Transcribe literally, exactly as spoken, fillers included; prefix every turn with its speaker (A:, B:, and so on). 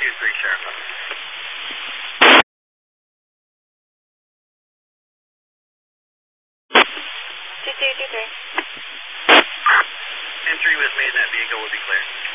A: two three, Sheriff.
B: two two two three.
A: Entry was made in that vehicle would be clear.